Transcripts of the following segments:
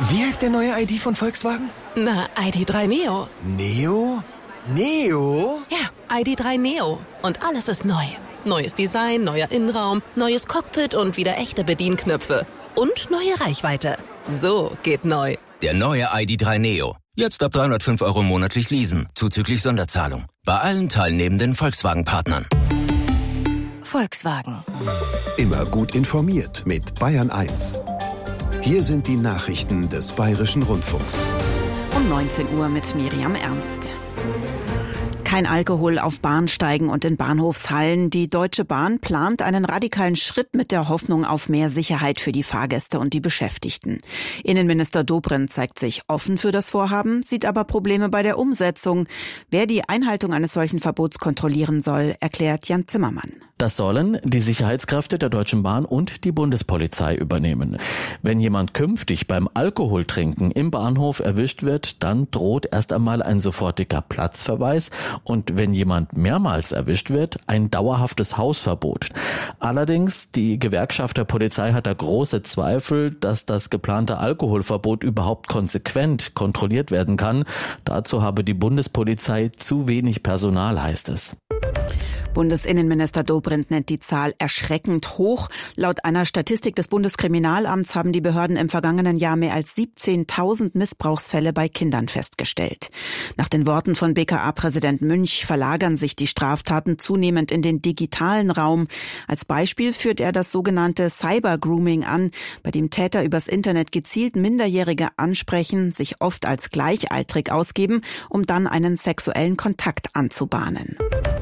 Wie heißt der neue ID von Volkswagen? Na, ID.3 Neo. Neo? Neo? Ja, ID.3 Neo. Und alles ist neu. Neues Design, neuer Innenraum, neues Cockpit und wieder echte Bedienknöpfe. Und neue Reichweite. So geht neu. Der neue ID.3 Neo. Jetzt ab 305 € monatlich leasen, zuzüglich Sonderzahlung. Bei allen teilnehmenden Volkswagen-Partnern. Volkswagen. Immer gut informiert mit Bayern 1. Hier sind die Nachrichten des Bayerischen Rundfunks. Um 19 Uhr mit Miriam Ernst. Kein Alkohol auf Bahnsteigen und in Bahnhofshallen. Die Deutsche Bahn plant einen radikalen Schritt mit der Hoffnung auf mehr Sicherheit für die Fahrgäste und die Beschäftigten. Innenminister Dobrindt zeigt sich offen für das Vorhaben, sieht aber Probleme bei der Umsetzung. Wer die Einhaltung eines solchen Verbots kontrollieren soll, erklärt Jan Zimmermann. Das sollen die Sicherheitskräfte der Deutschen Bahn und die Bundespolizei übernehmen. Wenn jemand künftig beim Alkoholtrinken im Bahnhof erwischt wird, dann droht erst einmal ein sofortiger Platzverweis und wenn jemand mehrmals erwischt wird, ein dauerhaftes Hausverbot. Allerdings, die Gewerkschaft der Polizei hat da große Zweifel, dass das geplante Alkoholverbot überhaupt konsequent kontrolliert werden kann. Dazu habe die Bundespolizei zu wenig Personal, heißt es. Bundesinnenminister Dobrindt nennt die Zahl erschreckend hoch. Laut einer Statistik des Bundeskriminalamts haben die Behörden im vergangenen Jahr mehr als 17.000 Missbrauchsfälle bei Kindern festgestellt. Nach den Worten von BKA-Präsident Münch verlagern sich die Straftaten zunehmend in den digitalen Raum. Als Beispiel führt er das sogenannte Cyber-Grooming an, bei dem Täter übers Internet gezielt Minderjährige ansprechen, sich oft als gleichaltrig ausgeben, um dann einen sexuellen Kontakt anzubahnen.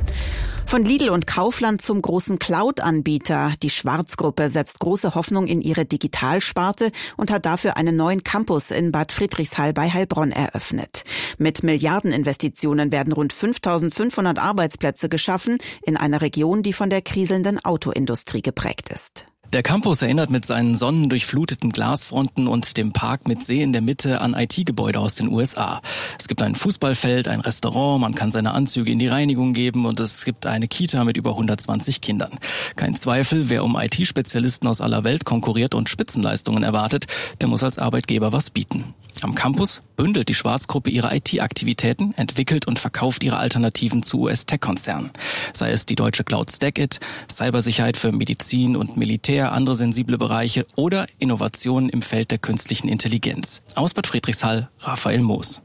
Von Lidl und Kaufland zum großen Cloud-Anbieter. Die Schwarz-Gruppe setzt große Hoffnung in ihre Digitalsparte und hat dafür einen neuen Campus in Bad Friedrichshall bei Heilbronn eröffnet. Mit Milliardeninvestitionen werden rund 5.500 Arbeitsplätze geschaffen in einer Region, die von der kriselnden Autoindustrie geprägt ist. Der Campus erinnert mit seinen sonnendurchfluteten Glasfronten und dem Park mit See in der Mitte an IT-Gebäude aus den USA. Es gibt ein Fußballfeld, ein Restaurant, man kann seine Anzüge in die Reinigung geben und es gibt eine Kita mit über 120 Kindern. Kein Zweifel, wer um IT-Spezialisten aus aller Welt konkurriert und Spitzenleistungen erwartet, der muss als Arbeitgeber was bieten. Am Campus bündelt die Schwarz-Gruppe ihre IT-Aktivitäten, entwickelt und verkauft ihre Alternativen zu US-Tech-Konzernen. Sei es die deutsche Cloud StackIt, Cybersicherheit für Medizin und Militär, andere sensible Bereiche oder Innovationen im Feld der künstlichen Intelligenz. Aus Bad Friedrichshall, Raphael Moos.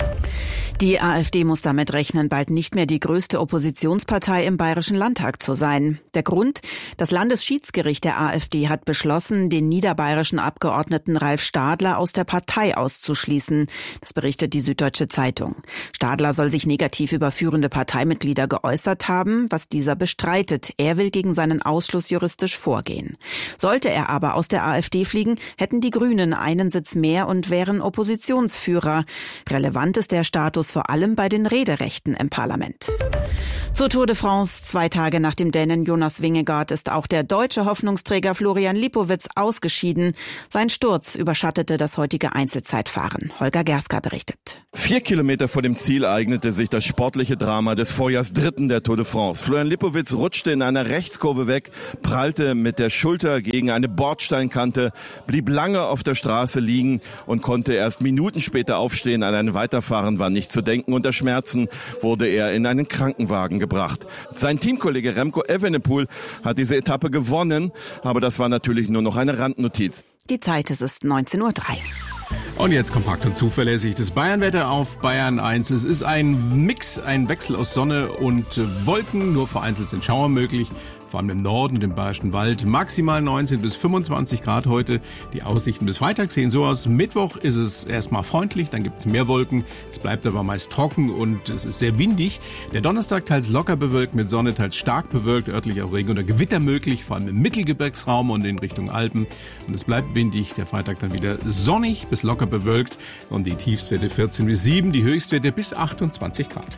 Die AfD muss damit rechnen, bald nicht mehr die größte Oppositionspartei im Bayerischen Landtag zu sein. Der Grund? Das Landesschiedsgericht der AfD hat beschlossen, den niederbayerischen Abgeordneten Ralf Stadler aus der Partei auszuschließen. Das berichtet die Süddeutsche Zeitung. Stadler soll sich negativ über führende Parteimitglieder geäußert haben, was dieser bestreitet. Er will gegen seinen Ausschluss juristisch vorgehen. Sollte er aber aus der AfD fliegen, hätten die Grünen einen Sitz mehr und wären Oppositionsführer. Relevant ist der Status vor allem bei den Rederechten im Parlament. Zur Tour de France. 2 Tage nach dem Dänen Jonas Vingegaard ist auch der deutsche Hoffnungsträger Florian Lipowitz ausgeschieden. Sein Sturz überschattete das heutige Einzelzeitfahren. Holger Gerska berichtet. 4 Kilometer vor dem Ziel eignete sich das sportliche Drama des Vorjahrs Dritten der Tour de France. Florian Lipowitz rutschte in einer Rechtskurve weg, prallte mit der Schulter gegen eine Bordsteinkante, blieb lange auf der Straße liegen und konnte erst Minuten später aufstehen. An ein Weiterfahren war nicht zu denken. Unter Schmerzen wurde er in einen Krankenwagen gebracht. Sein Teamkollege Remco Evenepoel hat diese Etappe gewonnen, aber das war natürlich nur noch eine Randnotiz. Die Zeit ist 19:03 Uhr. Und jetzt kompakt und zuverlässig das Bayernwetter auf Bayern 1. Es ist ein Mix, ein Wechsel aus Sonne und Wolken. Nur vereinzelt sind Schauer möglich. Vor allem im Norden und im Bayerischen Wald. Maximal 19 bis 25 Grad heute. Die Aussichten bis Freitag sehen so aus. Mittwoch ist es erstmal freundlich, dann gibt es mehr Wolken. Es bleibt aber meist trocken und es ist sehr windig. Der Donnerstag teils locker bewölkt mit Sonne, teils stark bewölkt. Örtlich auch Regen oder Gewitter möglich, vor allem im Mittelgebirgsraum und in Richtung Alpen. Und es bleibt windig. Der Freitag dann wieder sonnig bis locker bewölkt. Und die Tiefstwerte 14 bis 7, die Höchstwerte bis 28 Grad.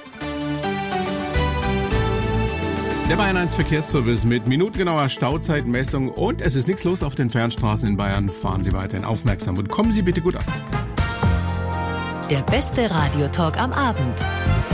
Der Bayern 1 Verkehrsservice mit minutengenauer Stauzeitmessung und es ist nichts los auf den Fernstraßen in Bayern. Fahren Sie weiterhin aufmerksam und kommen Sie bitte gut an. Der beste Radiotalk am Abend.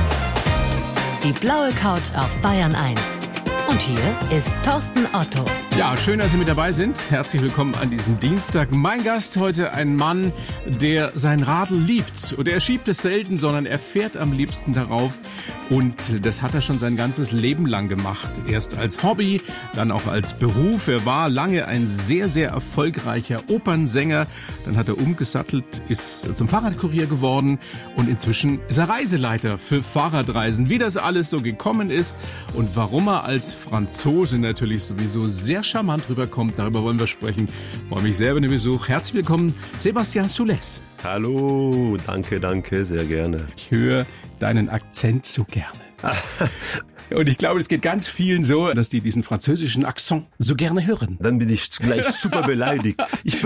Die blaue Couch auf Bayern 1. Und hier ist Thorsten Otto. Ja, schön, dass Sie mit dabei sind. Herzlich willkommen an diesem Dienstag. Mein Gast heute ein Mann, der sein Radl liebt. Und er schiebt es selten, sondern er fährt am liebsten darauf. Und das hat er schon sein ganzes Leben lang gemacht. Erst als Hobby, dann auch als Beruf. Er war lange ein sehr, sehr erfolgreicher Opernsänger. Dann hat er umgesattelt, ist zum Fahrradkurier geworden. Und inzwischen ist er Reiseleiter für Fahrradreisen. Wie das alles so gekommen ist und warum er als Franzose natürlich sowieso sehr charmant rüberkommt, darüber wollen wir sprechen. Ich freue mich sehr über den Besuch. Herzlich willkommen, Sébastien Soulès. Hallo, danke, sehr gerne. Ich höre deinen Akzent so gerne. Und ich glaube, es geht ganz vielen so, dass die diesen französischen Akzent so gerne hören. Dann bin ich gleich super beleidigt. Ich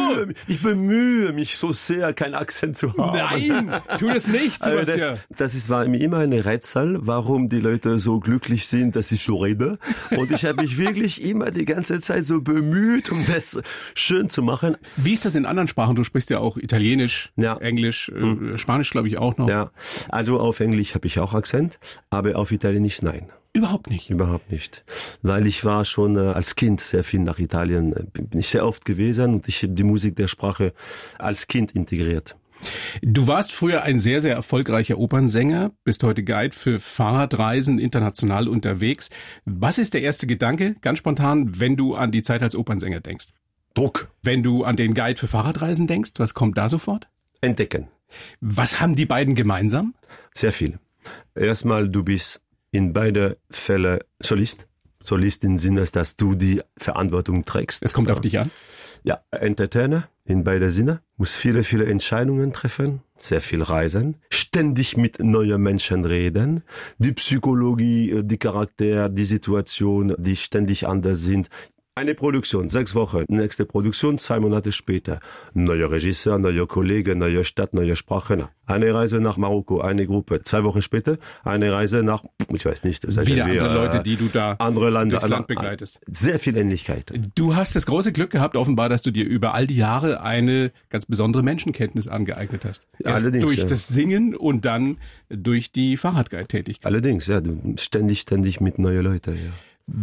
bemühe mich so sehr, keinen Akzent zu haben. Nein, tu das nicht, Sebastian. Das war mir immer eine Rätsel, warum die Leute so glücklich sind, dass ich so rede. Und ich habe mich wirklich immer die ganze Zeit so bemüht, um das schön zu machen. Wie ist das in anderen Sprachen? Du sprichst ja auch Italienisch, ja. Englisch, Spanisch glaube ich auch noch. Ja, also auf Englisch habe ich auch Akzent, aber auf Italienisch nein. Überhaupt nicht? Überhaupt nicht. Weil ich war schon als Kind sehr viel nach Italien, bin ich sehr oft gewesen und ich habe die Musik der Sprache als Kind integriert. Du warst früher ein sehr, sehr erfolgreicher Opernsänger, bist heute Guide für Fahrradreisen, international unterwegs. Was ist der erste Gedanke, ganz spontan, wenn du an die Zeit als Opernsänger denkst? Druck. Wenn du an den Guide für Fahrradreisen denkst, was kommt da sofort? Entdecken. Was haben die beiden gemeinsam? Sehr viel. Erstmal, du bist in beide Fälle Solist. Solist im Sinne, dass du die Verantwortung trägst. Es kommt auf dich an? Ja, Entertainer in beide Sinne. Muss viele Entscheidungen treffen, sehr viel reisen, ständig mit neuen Menschen reden. Die Psychologie, die Charakter, die Situation, die ständig anders sind. Eine Produktion, 6 Wochen, nächste Produktion, 2 Monate später. Neuer Regisseur, neuer Kollege, neue Stadt, neue Sprache. Eine Reise nach Marokko, eine Gruppe. 2 Wochen später, eine Reise nach, ich weiß nicht. Wieder andere Leute, die du da durchs Land begleitest. Sehr viel Ähnlichkeit. Du hast das große Glück gehabt, offenbar, dass du dir über all die Jahre eine ganz besondere Menschenkenntnis angeeignet hast. Erst allerdings, durch das Singen und dann durch die Fahrradguide-Tätigkeit. Allerdings, ja, ständig mit neuen Leuten, ja.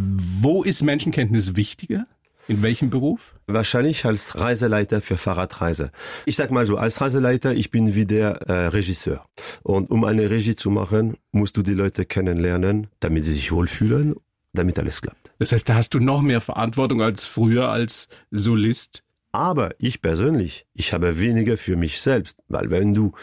Wo ist Menschenkenntnis wichtiger? In welchem Beruf? Wahrscheinlich als Reiseleiter für Fahrradreise. Ich sag mal so, als Reiseleiter, ich bin wie der Regisseur. Und um eine Regie zu machen, musst du die Leute kennenlernen, damit sie sich wohlfühlen, damit alles klappt. Das heißt, da hast du noch mehr Verantwortung als früher als Solist? Aber ich persönlich, ich habe weniger für mich selbst. Weil wenn du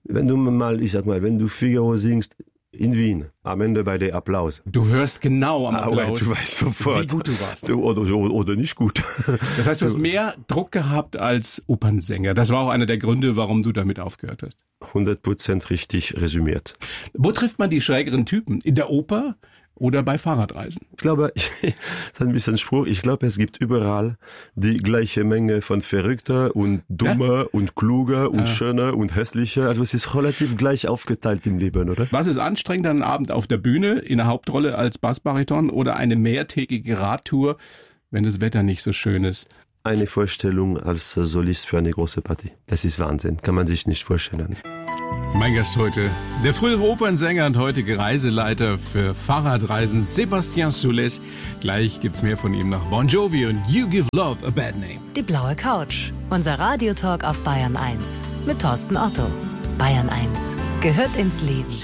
Figaro singst, in Wien, am Ende bei der Applaus. Du hörst genau am Applaus, du weißt sofort, wie gut du warst. Oder nicht gut. Das heißt, du hast mehr Druck gehabt als Opernsänger. Das war auch einer der Gründe, warum du damit aufgehört hast. 100% richtig resümiert. Wo trifft man die schrägeren Typen? In der Oper oder bei Fahrradreisen? Ich glaube, das ist ein bisschen Spruch, ich glaube, es gibt überall die gleiche Menge von Verrückter und Dummer und Kluger und Schöner und Hässlicher. Also es ist relativ gleich aufgeteilt im Leben, oder? Was ist anstrengender, einen Abend auf der Bühne in der Hauptrolle als Bassbariton oder eine mehrtägige Radtour, wenn das Wetter nicht so schön ist? Eine Vorstellung als Solist für eine große Party. Das ist Wahnsinn, kann man sich nicht vorstellen. Mein Gast heute, der frühere Opernsänger und heutige Reiseleiter für Fahrradreisen, Sébastien Soulès. Gleich gibt's mehr von ihm nach Bon Jovi und You Give Love a Bad Name. Die blaue Couch, unser Radiotalk auf Bayern 1 mit Thorsten Otto. Bayern 1 gehört ins Leben.